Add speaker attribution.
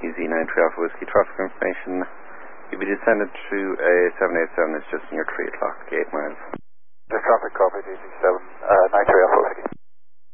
Speaker 1: Easy 93 Alpha Whiskey. Traffic information. You'll be descended through a 787. It's just near 3 o'clock, 8 miles.
Speaker 2: The traffic coverage, Easy 93 Alpha Whiskey.